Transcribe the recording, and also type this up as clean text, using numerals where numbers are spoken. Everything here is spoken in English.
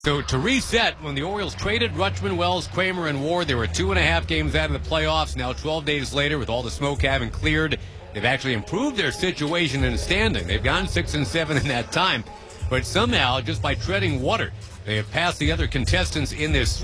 So to reset, when the Orioles traded Rutschman, Wells, Kramer, and Ward, they were 2.5 games out of the playoffs. Now 12 days later, with all the smoke having cleared, they've actually improved their situation in standing. They've gone 6-7 in that time. But somehow, just by treading water, they have passed the other contestants in this